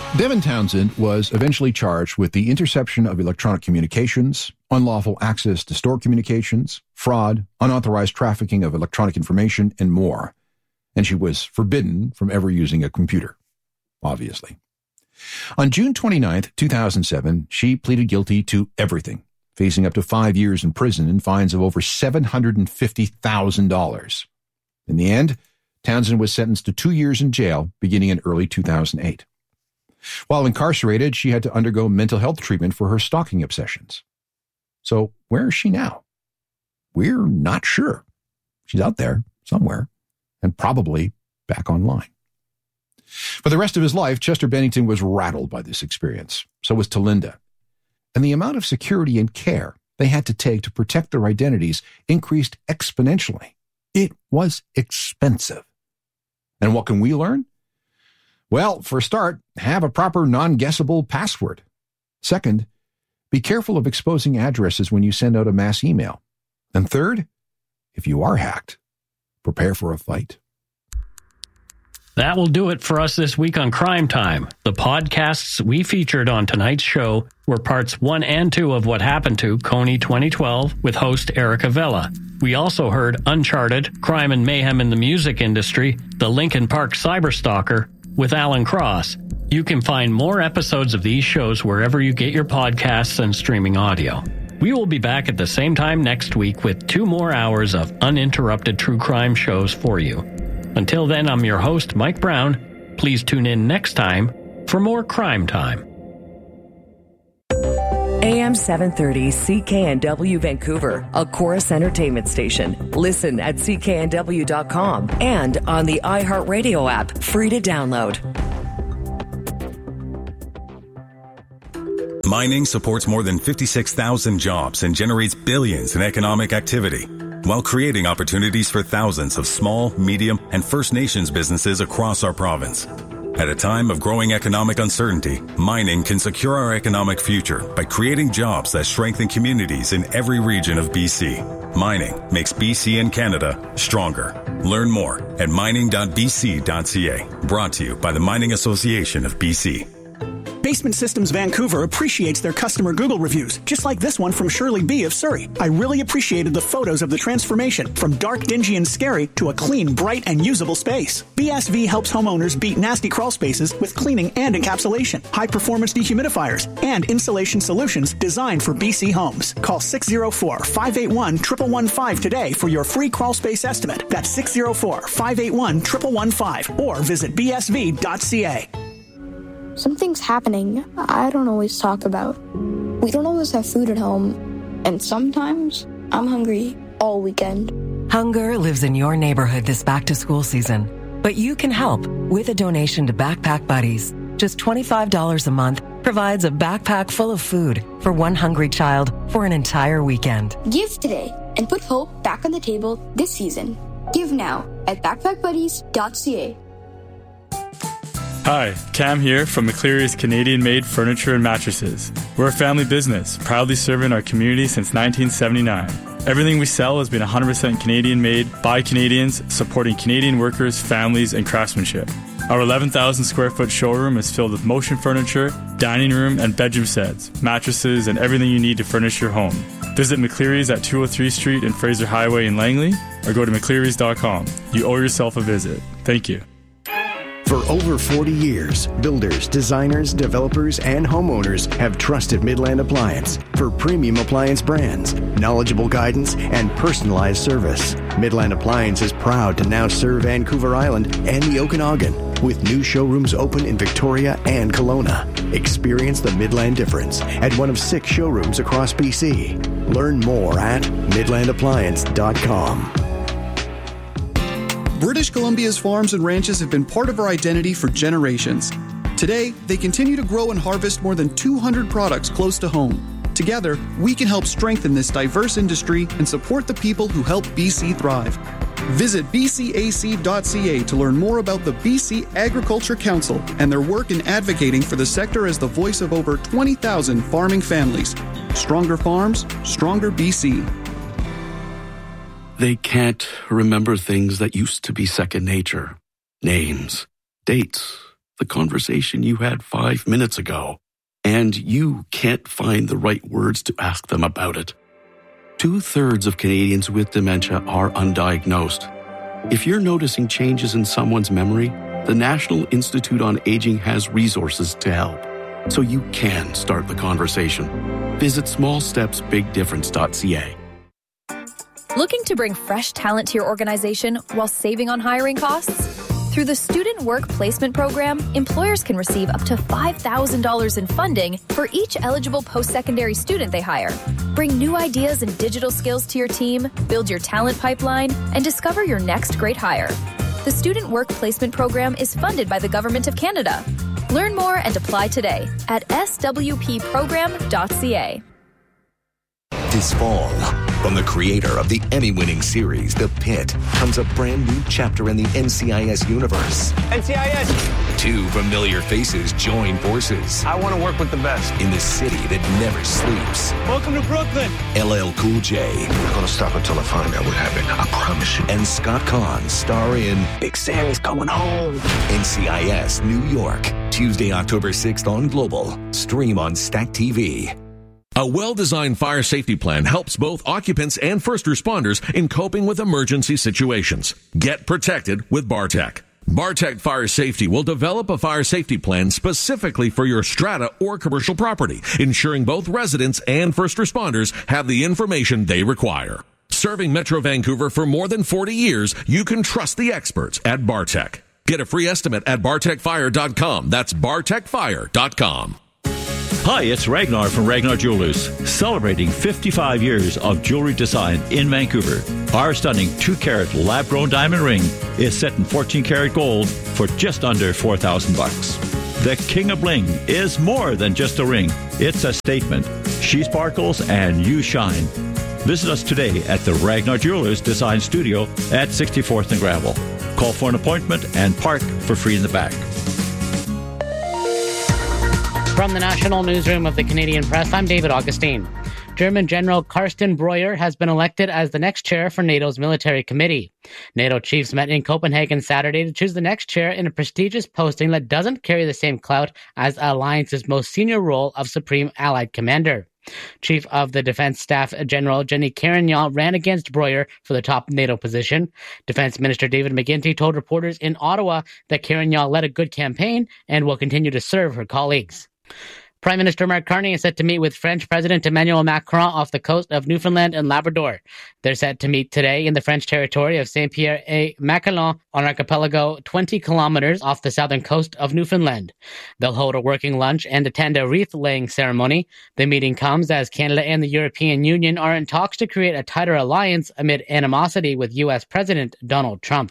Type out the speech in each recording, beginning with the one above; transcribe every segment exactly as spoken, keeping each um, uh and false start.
Devin Townsend was eventually charged with the interception of electronic communications, unlawful access to stored communications, fraud, unauthorized trafficking of electronic information, and more. And she was forbidden from ever using a computer, obviously. On June twenty-ninth, two thousand seven, she pleaded guilty to everything, facing up to five years in prison and fines of over seven hundred fifty thousand dollars. In the end, Townsend was sentenced to two years in jail beginning in early two thousand eight. While incarcerated, she had to undergo mental health treatment for her stalking obsessions. So where is she now? We're not sure. She's out there somewhere and probably back online. For the rest of his life, Chester Bennington was rattled by this experience. So was Talinda. And the amount of security and care they had to take to protect their identities increased exponentially. It was expensive. And what can we learn? Well, for a start, have a proper non-guessable password. Second, be careful of exposing addresses when you send out a mass email. And third, if you are hacked, prepare for a fight. That will do it for us this week on Crime Time. The podcasts we featured on tonight's show were parts one and two of What Happened to Coney twenty twelve with host Erica Vella. We also heard Uncharted, Crime and Mayhem in the Music Industry, The Lincoln Park Cyberstalker, with Alan Cross. You can find more episodes of these shows wherever you get your podcasts and streaming audio. We will be back at the same time next week with two more hours of uninterrupted true crime shows for you. Until then, I'm your host, Mike Brown. Please tune in next time for more Crime Time. A M seven thirty C K N W Vancouver, a Chorus Entertainment station. Listen at C K N W dot com and on the iHeartRadio app, free to download. Mining supports more than fifty-six thousand jobs and generates billions in economic activity, while creating opportunities for thousands of small, medium, and First Nations businesses across our province. At a time of growing economic uncertainty, mining can secure our economic future by creating jobs that strengthen communities in every region of B C. Mining makes B C and Canada stronger. Learn more at mining dot b c dot c a. Brought to you by the Mining Association of B C. Basement Systems Vancouver appreciates their customer Google reviews, just like this one from Shirley B. of Surrey. I really appreciated the photos of the transformation from dark, dingy, and scary to a clean, bright, and usable space. B S V helps homeowners beat nasty crawl spaces with cleaning and encapsulation, high-performance dehumidifiers, and insulation solutions designed for B C homes. Call six oh four, five eight one, one one one five today for your free crawl space estimate. That's six oh four, five eight one, one one one five or visit b s v dot c a. Something's happening I don't always talk about. We don't always have food at home, and sometimes I'm hungry all weekend. Hunger lives in your neighborhood this back-to-school season, but you can help with a donation to Backpack Buddies. Just twenty-five dollars a month provides a backpack full of food for one hungry child for an entire weekend. Give today and put hope back on the table this season. Give now at backpack buddies dot c a. Hi, Cam here from McCleary's Canadian-made furniture and mattresses. We're a family business, proudly serving our community since nineteen seventy-nine. Everything we sell has been one hundred percent Canadian-made by Canadians, supporting Canadian workers, families, and craftsmanship. Our eleven thousand square foot showroom is filled with motion furniture, dining room, and bedroom sets, mattresses, and everything you need to furnish your home. Visit McCleary's at two oh three Street and Fraser Highway in Langley, or go to mcclearys dot com. You owe yourself a visit. Thank you. For over forty years, builders, designers, developers, and homeowners have trusted Midland Appliance for premium appliance brands, knowledgeable guidance, and personalized service. Midland Appliance is proud to now serve Vancouver Island and the Okanagan, with new showrooms open in Victoria and Kelowna. Experience the Midland difference at one of six showrooms across B C. Learn more at midland appliance dot com. British Columbia's farms and ranches have been part of our identity for generations. Today, they continue to grow and harvest more than two hundred products close to home. Together, we can help strengthen this diverse industry and support the people who help B C thrive. Visit b c a c dot c a to learn more about the B C Agriculture Council and their work in advocating for the sector as the voice of over twenty thousand farming families. Stronger farms, stronger B C. They can't remember things that used to be second nature. Names, dates, the conversation you had five minutes ago, and you can't find the right words to ask them about it. Two-thirds of Canadians with dementia are undiagnosed. If you're noticing changes in someone's memory, the National Institute on Aging has resources to help, so you can start the conversation. Visit small steps big difference dot c a. Looking to bring fresh talent to your organization while saving on hiring costs? Through the Student Work Placement Program, employers can receive up to five thousand dollars in funding for each eligible post-secondary student they hire. Bring new ideas and digital skills to your team, build your talent pipeline, and discover your next great hire. The Student Work Placement Program is funded by the Government of Canada. Learn more and apply today at s w p program dot c a. This fall, from the creator of the Emmy-winning series The Pit, comes a brand new chapter in the N C I S universe. N C I S! Two familiar faces join forces. I want to work with the best. In the city that never sleeps. Welcome to Brooklyn! L L Cool J. I'm not going to stop until I find out what happened. I promise you. And Scott Conn star in Big Sam's Coming Home. N C I S New York. Tuesday, October sixth on Global. Stream on Stack T V. A well-designed fire safety plan helps both occupants and first responders in coping with emergency situations. Get protected with Bartec. Bartec Fire Safety will develop a fire safety plan specifically for your strata or commercial property, ensuring both residents and first responders have the information they require. Serving Metro Vancouver for more than forty years, you can trust the experts at Bartec. Get a free estimate at bartec fire dot com. That's bartec fire dot com. Hi, it's Ragnar from Ragnar Jewelers, celebrating fifty-five years of jewelry design in Vancouver. Our stunning two-carat lab-grown diamond ring is set in fourteen karat gold for just under four thousand bucks. The King of Bling is more than just a ring. It's a statement. She sparkles and you shine. Visit us today at the Ragnar Jewelers Design Studio at sixty-fourth and Gravel. Call for an appointment and park for free in the back. From the National Newsroom of the Canadian Press, I'm David Augustine. German General Carsten Breuer has been elected as the next chair for NATO's military committee. NATO chiefs met in Copenhagen Saturday to choose the next chair in a prestigious posting that doesn't carry the same clout as the alliance's most senior role of Supreme Allied Commander. Chief of the Defense Staff General Jenny Carignan ran against Breuer for the top NATO position. Defense Minister David McGuinty told reporters in Ottawa that Carignan led a good campaign and will continue to serve her colleagues. Prime Minister Mark Carney is set to meet with French President Emmanuel Macron off the coast of Newfoundland and Labrador. They're set to meet today in the French territory of Saint-Pierre-et-Miquelon on archipelago twenty kilometers off the southern coast of Newfoundland. They'll hold a working lunch and attend a wreath-laying ceremony. The meeting comes as Canada and the European Union are in talks to create a tighter alliance amid animosity with U S President Donald Trump.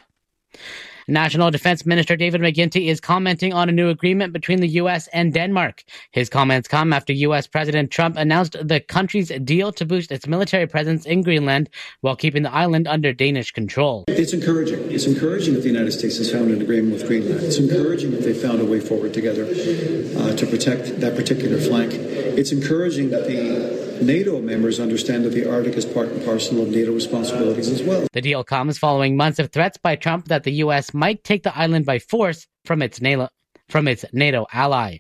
National Defense Minister David McGuinty is commenting on a new agreement between the U S and Denmark. His comments come after U S President Trump announced the country's deal to boost its military presence in Greenland while keeping the island under Danish control. It's encouraging. It's encouraging that the United States has found an agreement with Greenland. It's encouraging that they found a way forward together uh, to protect that particular flank. It's encouraging that the NATO members understand that the Arctic is part and parcel of NATO responsibilities as well. The deal comes following months of threats by Trump that the U S might take the island by force from its NATO, from its NATO ally.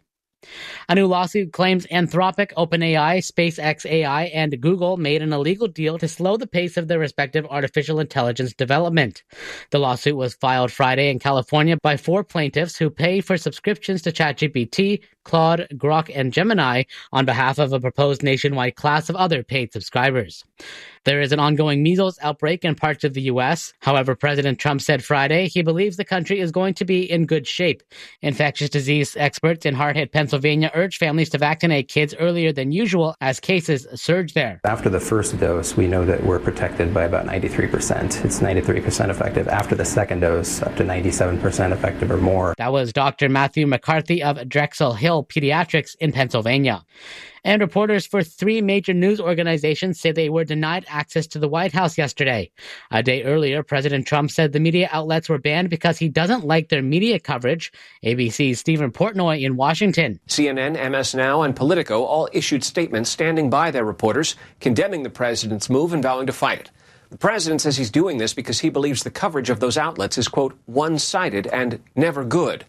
A new lawsuit claims Anthropic, OpenAI, SpaceX A I, and Google made an illegal deal to slow the pace of their respective artificial intelligence development. The lawsuit was filed Friday in California by four plaintiffs who pay for subscriptions to ChatGPT, Claude, Grok, and Gemini on behalf of a proposed nationwide class of other paid subscribers. There is an ongoing measles outbreak in parts of the U S. However, President Trump said Friday he believes the country is going to be in good shape. Infectious disease experts in hard-hit Pennsylvania urge families to vaccinate kids earlier than usual as cases surge there. After the first dose, we know that we're protected by about ninety-three percent. It's ninety-three percent effective. After the second dose, up to ninety-seven percent effective or more. That was Doctor Matthew McCarthy of Drexel Hill Pediatrics in Pennsylvania. And reporters for three major news organizations say they were denied access to the White House yesterday. A day earlier, President Trump said the media outlets were banned because he doesn't like their media coverage. A B C's Stephen Portnoy in Washington. C N N, M S Now, and Politico all issued statements standing by their reporters, condemning the president's move and vowing to fight it. The president says he's doing this because he believes the coverage of those outlets is, quote, one-sided and never good.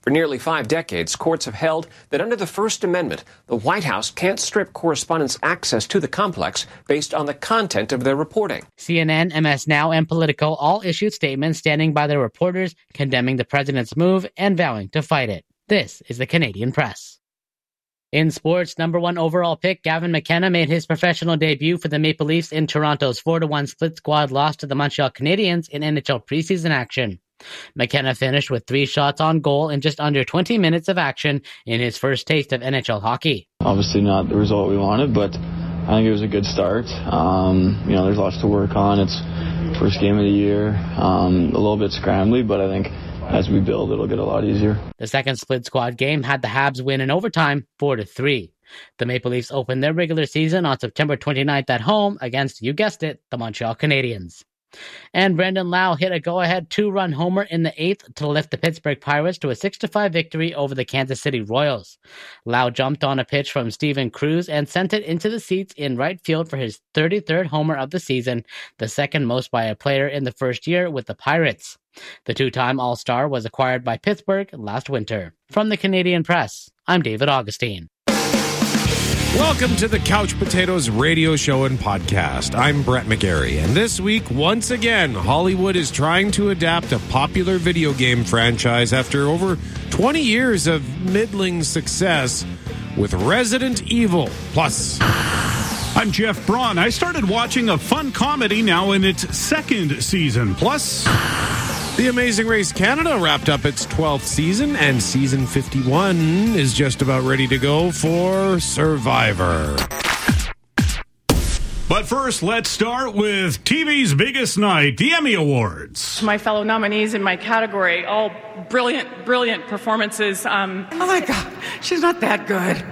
For nearly five decades, courts have held that under the First Amendment, the White House can't strip correspondents' access to the complex based on the content of their reporting. C N N, M S Now, and Politico all issued statements standing by their reporters, condemning the president's move and vowing to fight it. This is the Canadian Press. In sports, number one overall pick Gavin McKenna made his professional debut for the Maple Leafs in Toronto's four to one split squad loss to the Montreal Canadiens in N H L preseason action. McKenna finished with three shots on goal in just under twenty minutes of action in his first taste of N H L hockey. Obviously not the result we wanted, but I think it was a good start. Um, you know, there's lots to work on. It's first game of the year, um, a little bit scrambly, but I think as we build, it'll get a lot easier. The second split squad game had the Habs win in overtime four to three. The Maple Leafs opened their regular season on September twenty-ninth at home against, you guessed it, the Montreal Canadiens. And Brendan Lau hit a go-ahead two-run homer in the eighth to lift the Pittsburgh Pirates to a six to five victory over the Kansas City Royals. Lau jumped on a pitch from Steven Cruz and sent it into the seats in right field for his thirty-third homer of the season, the second most by a player in the first year with the Pirates. The two-time All-Star was acquired by Pittsburgh last winter. From the Canadian Press, I'm David Augustine. Welcome to the Couch Potatoes radio show and podcast. I'm Brett McGarry, and this week, once again, Hollywood is trying to adapt a popular video game franchise after over twenty years of middling success with Resident Evil Plus. I'm Jeff Braun. I started watching a fun comedy now in its second season. Plus, The Amazing Race Canada wrapped up its twelfth season, and season fifty-one is just about ready to go for Survivor. But first, let's start with T V's biggest night, the Emmy Awards. To my fellow nominees in my category, all brilliant, brilliant performances. Um, oh my God, she's not that good.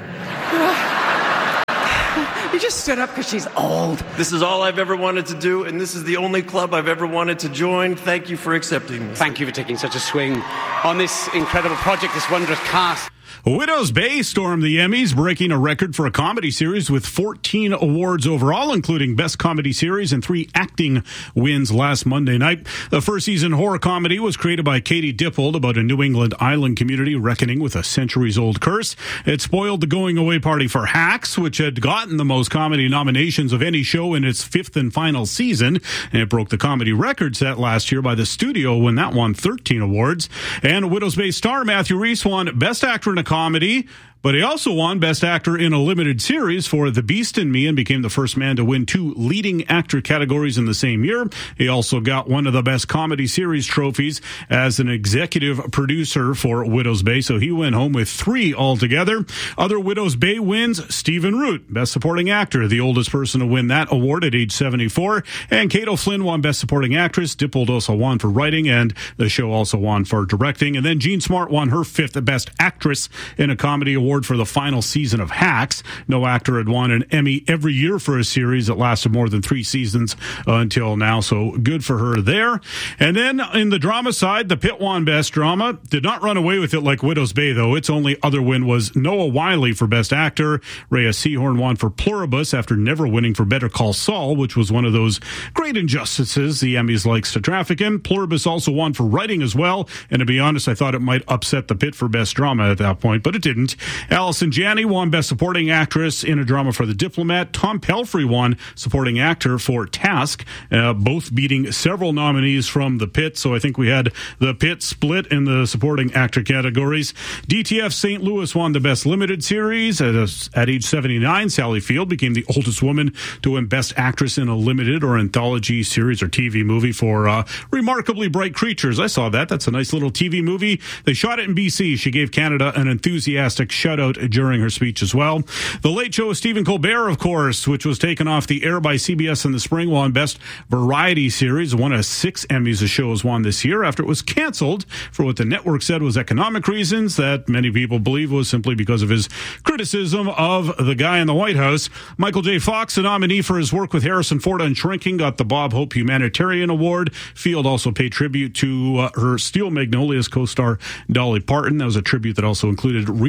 You just stood up because she's old. This is all I've ever wanted to do, and this is the only club I've ever wanted to join. Thank you for accepting me. Thank you for taking such a swing on this incredible project, this wondrous cast. Widow's Bay stormed the Emmys, breaking a record for a comedy series with fourteen awards overall, including Best Comedy Series and three acting wins last Monday night. The first season horror comedy was created by Katie Dippold about a New England island community reckoning with a centuries-old curse. It spoiled the going-away party for Hacks, which had gotten the most comedy nominations of any show in its fifth and final season. And it broke the comedy record set last year by the studio when that won thirteen awards. And Widow's Bay star Matthew Rhys won Best Actor in a Comedy, but he also won Best Actor in a Limited Series for The Beast in Me and became the first man to win two leading actor categories in the same year. He also got one of the Best Comedy Series trophies as an executive producer for Widow's Bay, so he went home with three altogether. Other Widow's Bay wins, Stephen Root, Best Supporting Actor, the oldest person to win that award at age seventy-four, and Kate O'Flynn won Best Supporting Actress. Dippold also won for writing, and the show also won for directing. And then Jean Smart won her fifth Best Actress in a Comedy Award for the final season of Hacks. No actor had won an Emmy every year for a series that lasted more than three seasons uh, until now, so good for her there. And then in the drama side, The Pit won Best Drama. Did not run away with it like Widow's Bay, though. Its only other win was Noah Wyle for Best Actor. Rhea Seehorn won for Pluribus after never winning for Better Call Saul, which was one of those great injustices the Emmys likes to traffic in. Pluribus also won for writing as well, and to be honest, I thought it might upset The Pit for Best Drama at that point, but it didn't. Allison Janney won Best Supporting Actress in a Drama for The Diplomat. Tom Pelphrey won Supporting Actor for Task, uh, both beating several nominees from The Pit. So I think we had The Pit split in the Supporting Actor categories. D T F Saint Louis won the Best Limited Series. At, a, at age seventy-nine, Sally Field became the oldest woman to win Best Actress in a Limited or Anthology Series or T V movie for uh, Remarkably Bright Creatures. I saw that. That's a nice little T V movie. They shot it in B C. She gave Canada an enthusiastic shutout during her speech as well. The Late Show with Stephen Colbert, of course, which was taken off the air by C B S in the spring, won Best Variety Series. One of six Emmys the show has won this year after it was canceled for what the network said was economic reasons that many people believe was simply because of his criticism of the guy in the White House. Michael J. Fox, a nominee for his work with Harrison Ford on Shrinking, got the Bob Hope Humanitarian Award. Field also paid tribute to uh, her Steel Magnolias co-star Dolly Parton. That was a tribute that also included Reba McEntire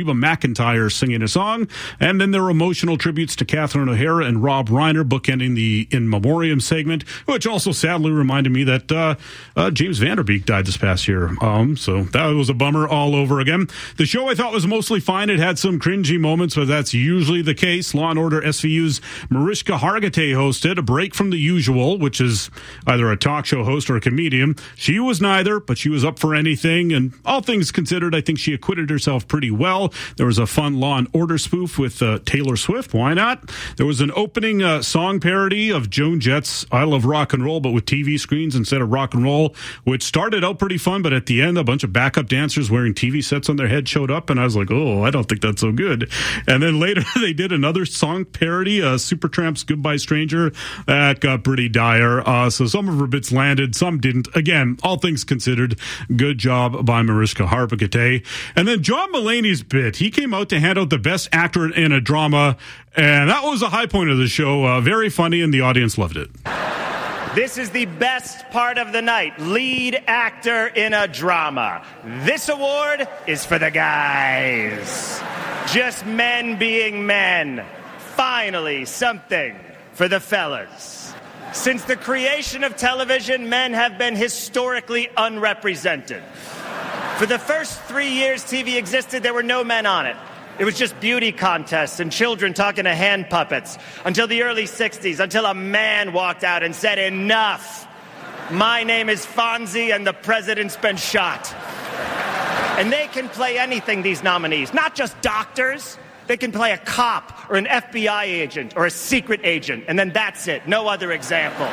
McIntyre singing a song. And then there were emotional tributes to Catherine O'Hara and Rob Reiner, bookending the In Memoriam segment, which also sadly reminded me that uh, uh, James Van Der Beek died this past year. Um, so that was a bummer all over again. The show I thought was mostly fine. It had some cringy moments, but that's usually the case. Law and Order S V U's Mariska Hargitay hosted, a break from the usual, which is either a talk show host or a comedian. She was neither, but she was up for anything, and all things considered, I think she acquitted herself pretty well. There was a fun Law and Order spoof with uh, Taylor Swift. Why not? There was an opening uh, song parody of Joan Jett's I Love Rock and Roll, but with T V screens instead of rock and roll, which started out pretty fun, but at the end, a bunch of backup dancers wearing T V sets on their head showed up, and I was like, oh, I don't think that's so good. And then later, they did another song parody, uh, Supertramp's Goodbye Stranger. That got pretty dire. Uh, so some of her bits landed, some didn't. Again, all things considered, good job by Mariska Hargitay. And then John Mulaney's bit, he came out to hand out the best actor in a drama, and that was a high point of the show. Uh, very funny, and the audience loved it. This is the best part of the night. Lead actor in a drama. This award is for the guys. Just men being men. Finally, something for the fellas. Since the creation of television, men have been historically unrepresented. For the first three years T V existed, there were no men on it. It was just beauty contests and children talking to hand puppets until the early sixties, until a man walked out and said, enough. My name is Fonzie and the president's been shot. And they can play anything, these nominees, not just doctors. They can play a cop or an F B I agent or a secret agent, and then that's it. No other examples.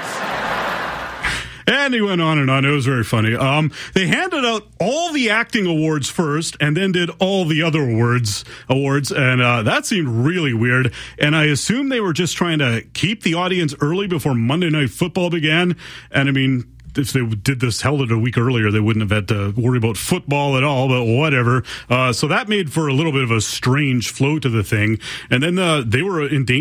And he went on and on. It was very funny. Um, they handed out all the acting awards first and then did all the other awards, awards, and uh, that seemed really weird. And I assume they were just trying to keep the audience early before Monday Night Football began. And I mean, if they did this, held it a week earlier, they wouldn't have had to worry about football at all, but whatever. Uh, so that made for a little bit of a strange flow to the thing. And then uh, they were in danger.